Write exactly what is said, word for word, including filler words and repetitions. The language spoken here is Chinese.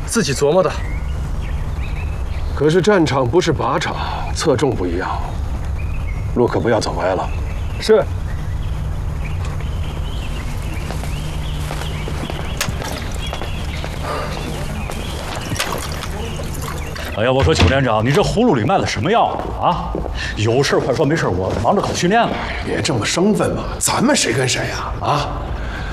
自己琢磨的。 可是战场不是靶场，侧重不一样，路可不要走歪了。 是。 哎呀，我说邱连长，你这葫芦里卖的什么药啊？啊，有事快说，没事我忙着搞训练了。 别这么生分嘛，咱们谁跟谁呀？啊，